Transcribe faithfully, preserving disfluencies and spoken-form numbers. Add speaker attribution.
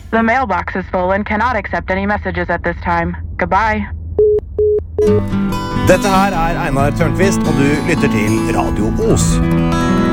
Speaker 1: The mailbox is full and cannot accept any messages at this time. Goodbye.
Speaker 2: Dette her er Einar Tørnqvist, og du lytter til Radio Os.